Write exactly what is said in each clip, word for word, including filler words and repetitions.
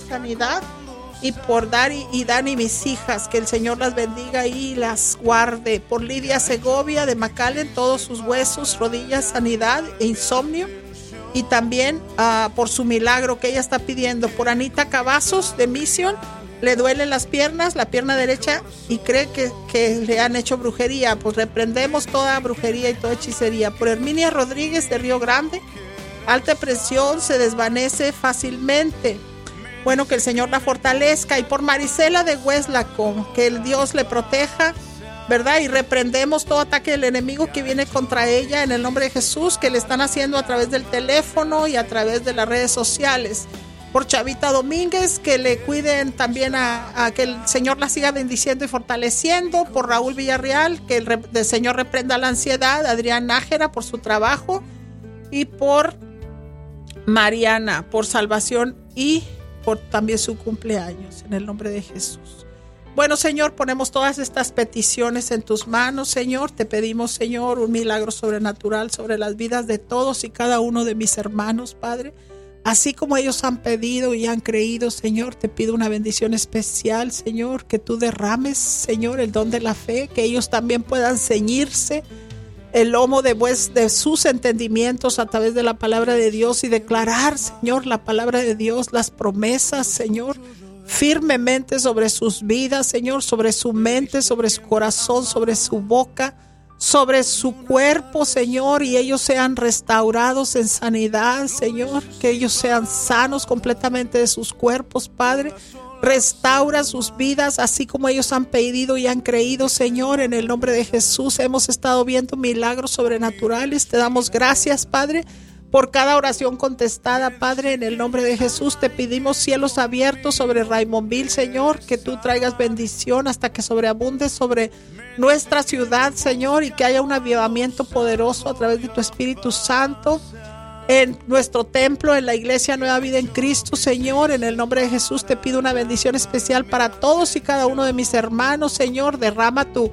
sanidad. Y por Dari y Dani, mis hijas, que el Señor las bendiga y las guarde. Por Lidia Segovia de McAllen, todos sus huesos, rodillas, sanidad e insomnio. Y también uh, por su milagro que ella está pidiendo. Por Anita Cavazos de Mission, le duelen las piernas, la pierna derecha, y cree que, que le han hecho brujería. Pues reprendemos toda brujería y toda hechicería. Por Herminia Rodríguez de Río Grande, alta presión, se desvanece fácilmente. Bueno, que el Señor la fortalezca. Y por Marisela de Hueslaco, que el Dios le proteja, ¿verdad? Y reprendemos todo ataque del enemigo que viene contra ella en el nombre de Jesús, que le están haciendo a través del teléfono y a través de las redes sociales. Por Chavita Domínguez, que le cuiden también a, a que el Señor la siga bendiciendo y fortaleciendo. Por Raúl Villarreal, que el, el Señor reprenda la ansiedad. Adrián Nájera, por su trabajo. Y por Mariana, por salvación y por también su cumpleaños, en el nombre de Jesús. Bueno, Señor, ponemos todas estas peticiones en tus manos, Señor. Te pedimos, Señor, un milagro sobrenatural sobre las vidas de todos y cada uno de mis hermanos, Padre. Así como ellos han pedido y han creído, Señor, te pido una bendición especial, Señor, que tú derrames, Señor, el don de la fe, que ellos también puedan ceñirse el lomo de, pues, de sus entendimientos a través de la palabra de Dios y declarar, Señor, la palabra de Dios, las promesas, Señor, firmemente sobre sus vidas, Señor, sobre su mente, sobre su corazón, sobre su boca, sobre su cuerpo, Señor, y ellos sean restaurados en sanidad, Señor, que ellos sean sanos completamente de sus cuerpos, Padre. Restaura sus vidas así como ellos han pedido y han creído, Señor, en el nombre de Jesús. Hemos estado viendo milagros sobrenaturales. Te damos gracias, Padre, por cada oración contestada, Padre, en el nombre de Jesús. Te pedimos cielos abiertos sobre Raymondville, Señor, que tú traigas bendición hasta que sobreabunde sobre nuestra ciudad, Señor, y que haya un avivamiento poderoso a través de tu Espíritu Santo en nuestro templo, en la iglesia Nueva Vida en Cristo, Señor. En el nombre de Jesús te pido una bendición especial para todos y cada uno de mis hermanos, Señor. Derrama tu,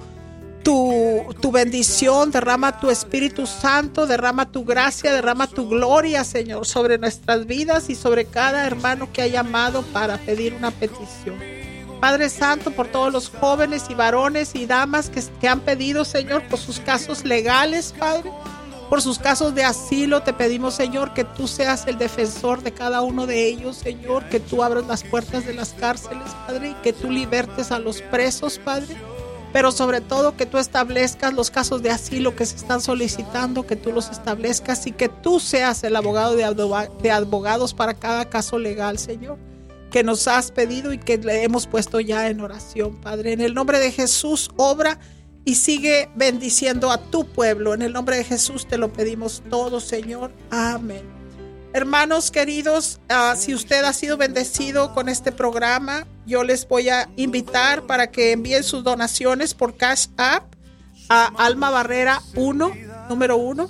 tu, tu bendición, derrama tu Espíritu Santo, derrama tu gracia, derrama tu gloria, Señor, sobre nuestras vidas y sobre cada hermano que ha llamado para pedir una petición. Padre Santo, por todos los jóvenes y varones y damas que, que han pedido, Señor, por sus casos legales, Padre, por sus casos de asilo, te pedimos, Señor, que tú seas el defensor de cada uno de ellos, Señor, que tú abras las puertas de las cárceles, Padre, y que tú libertes a los presos, Padre, pero sobre todo que tú establezcas los casos de asilo que se están solicitando, que tú los establezcas y que tú seas el abogado de, de abogados para cada caso legal, Señor, que nos has pedido y que le hemos puesto ya en oración, Padre. En el nombre de Jesús, obra y sigue bendiciendo a tu pueblo. En el nombre de Jesús te lo pedimos todo, Señor. Amén. Hermanos queridos, uh, si usted ha sido bendecido con este programa, yo les voy a invitar para que envíen sus donaciones por Cash App a Alma Barrera uno, número uno.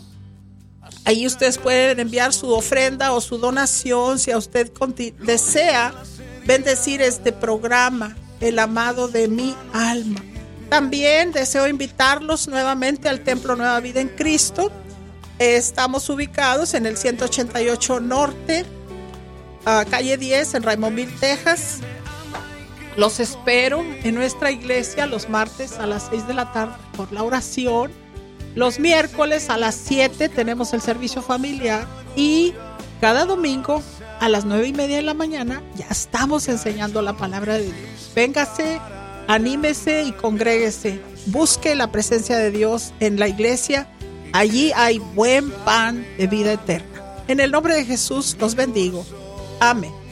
Ahí ustedes pueden enviar su ofrenda o su donación si a usted conti- desea bendecir este programa, el amado de mi alma. También deseo invitarlos nuevamente al Templo Nueva Vida en Cristo. Estamos ubicados en el ciento ochenta y ocho Norte, uh, calle diez, en Raymondville, Texas. Los espero en nuestra iglesia los martes a las seis de la tarde por la oración. Los miércoles a las siete tenemos el servicio familiar. Y cada domingo a las nueve y media de la mañana ya estamos enseñando la palabra de Dios. Véngase, anímese y congréguese. Busque la presencia de Dios en la iglesia. Allí hay buen pan de vida eterna. En el nombre de Jesús los bendigo. Amén.